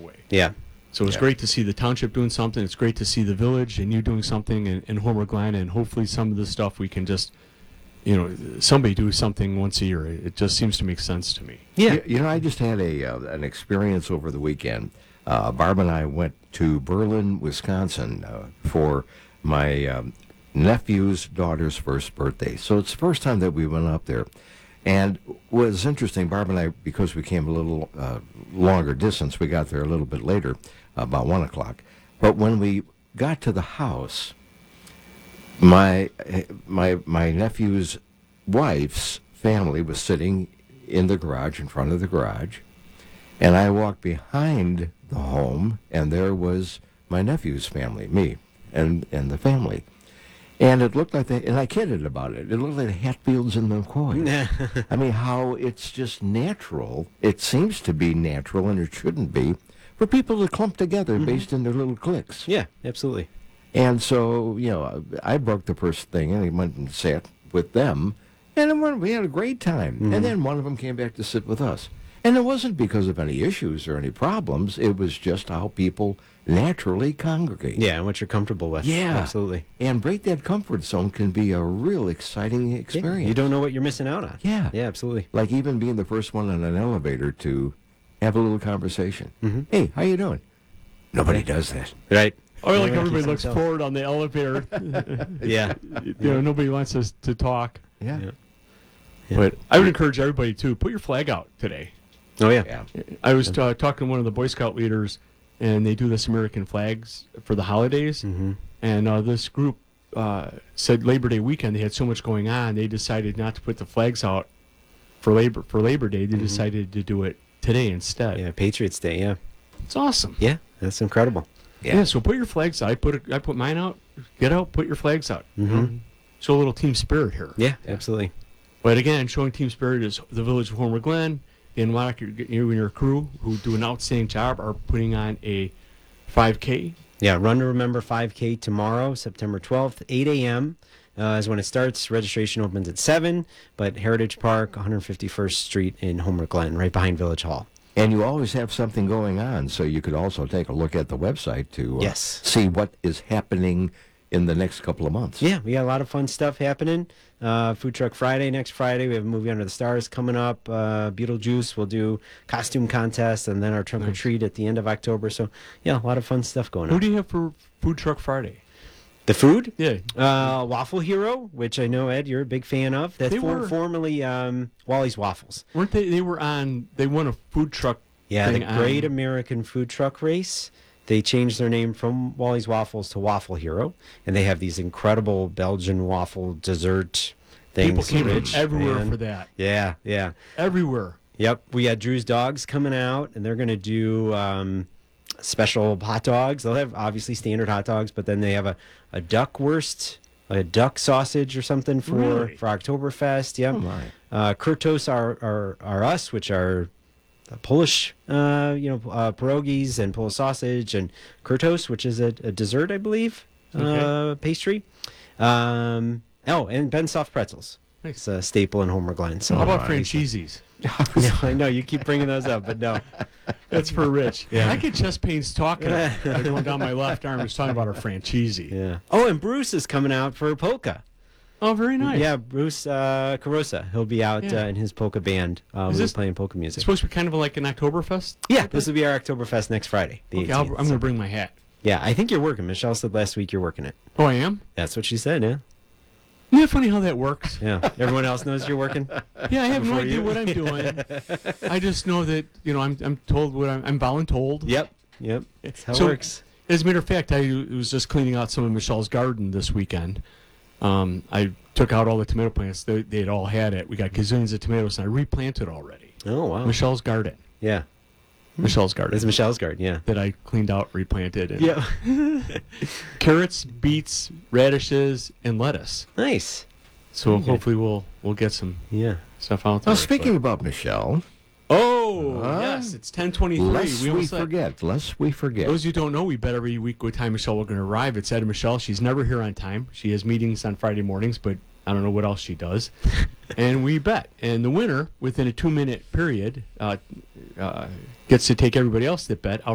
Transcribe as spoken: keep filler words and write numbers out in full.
way. Yeah. So it's Yeah. great to see the township doing something. It's great to see the village and you doing something in, in Homer Glen. And hopefully some of this stuff we can just, you know, somebody do something once a year. It, it just seems to make sense to me. Yeah. You, you know, I just had a uh, an experience over the weekend. Uh, Barb and I went to Berlin, Wisconsin uh, for my um, nephew's daughter's first birthday. So it's the first time that we went up there. And what was interesting, Barb and I, because we came a little uh, longer distance, we got there a little bit later, about one o'clock. But when we got to the house, my my my nephew's wife's family was sitting in the garage, in front of the garage, and I walked behind the home, and there was my nephew's family, me, and, and the family. And it looked like they, and I kidded about it, it looked like the Hatfields and McCoys. I mean, how it's just natural, it seems to be natural, and it shouldn't be, for people to clump together mm-hmm. based in their little cliques. Yeah, absolutely. And so, you know, I broke the first thing, and he went and sat with them, and then we had a great time. Mm-hmm. And then one of them came back to sit with us. And it wasn't because of any issues or any problems. It was just how people naturally congregate. Yeah, and what you're comfortable with. Yeah. Absolutely. And break that comfort zone can be a real exciting experience. Yeah, you don't know what you're missing out on. Yeah. Yeah, absolutely. Like even being the first one in an elevator to have a little conversation. Mm-hmm. Hey, how you doing? Nobody does that. Right. Or like Yeah, everybody keeps looks himself. forward on the elevator. Yeah. You know, nobody wants us to talk. Yeah. Yeah. Yeah. But I would encourage everybody to put your flag out today. Oh, yeah. Yeah. I was uh, talking to one of the Boy Scout leaders, and they do this American flags for the holidays. Mm-hmm. And uh, this group uh, said Labor Day weekend they had so much going on, they decided not to put the flags out for Labor for Labor Day. They Mm-hmm. decided to do it today instead. Yeah, Patriots Day, yeah. It's awesome. Yeah, that's incredible. Yeah. Yeah. So put your flags out. I put it, I put mine out. Get out. Put your flags out. Mm-hmm. Show a little team spirit here. Yeah, absolutely. But again, showing team spirit is the Village of Homer Glen. Dan Waddock, you and your crew, who do an outstanding job, are putting on a five K. Yeah, Run to Remember five K tomorrow, September twelfth, eight a.m. Uh, is when it starts. Registration opens at seven, but Heritage Park, one hundred fifty-first Street in Homer Glen, right behind Village Hall. And you always have something going on, so you could also take a look at the website to uh, Yes. see what is happening in the next couple of months. Yeah, we got a lot of fun stuff happening. Uh, Food Truck Friday next Friday. We have a movie Under the Stars coming up. Uh, Beetlejuice. We'll do costume contest, and then our trunk or Nice. treat at the end of October. So, yeah, a lot of fun stuff going Who on. do you have for Food Truck Friday? The food? Yeah. Uh, Waffle Hero, which I know, Ed, you're a big fan of. That's They for, were. formerly um, Wally's Waffles. Weren't they? They were on. They won a food truck. Yeah, thing the Great on- American Food Truck Race. They changed their name from Wally's Waffles to Waffle Hero, and they have these incredible Belgian waffle dessert People things. came from Rich, everywhere man. for that. Yeah, yeah. Everywhere. Yep, we had Drew's Dogs coming out, and they're going to do um, special hot dogs. They'll have obviously standard hot dogs, but then they have a, a duck wurst, a duck sausage or something for, Really? for Oktoberfest. Yep. Oh, my. Uh, Kurtos are, are, are us, which are Polish, uh, you know, uh, pierogies and Polish sausage, and Kurtos, which is a, a dessert, I believe, uh, Okay. pastry. Um, oh, and Ben Soft Pretzels. Nice. It's a staple in Homer Glen. So How about right. franchises? no, I know you keep bringing those up, but no. That's for Rich. Yeah. I get chest pains talking. uh, going down my left arm. He's talking about our franchisee. Yeah. Oh, and Bruce is coming out for polka. Oh, very nice. Yeah, Bruce uh, Carosa. He'll be out Yeah. uh, in his polka band. Uh, Is we'll this- be playing polka It's music. supposed to be kind of like an Oktoberfest. Yeah, this will be our Oktoberfest next Friday, the Okay, I'll, eighteenth. I'm going to bring my hat. Yeah, I think you're working. Michelle said last week you're working it. Oh, I am? That's what she said, yeah. Isn't it funny how that works? Yeah. Everyone else knows you're working? Yeah, I have no Before idea you. what I'm doing. I just know that, you know, I'm I'm told what I'm, I'm voluntold. Yep. Yep. That's how So- it works. As a matter of fact, I was just cleaning out some of Michelle's garden this weekend. Um, I took out all the tomato plants. They, they had all had it. We got gazillions of tomatoes, and I replanted already. Oh, wow. Michelle's garden. Yeah. Michelle's garden. It's Michelle's garden, yeah. That I cleaned out, replanted. And Yeah. Carrots, beets, radishes, and lettuce. Nice. So Okay. hopefully we'll we'll get some Yeah. stuff out there. Now, speaking about Michelle, Oh, Huh? yes, it's ten twenty-three. lest we, almost said- forget, lest we forget. Those of you who don't know, we bet every week what time Michelle we're going to arrive. It's Ed and Michelle. She's never here on time. She has meetings on Friday mornings, but I don't know what else she does. And we bet. And the winner, within a two-minute period, uh, uh, gets to take everybody else that bet out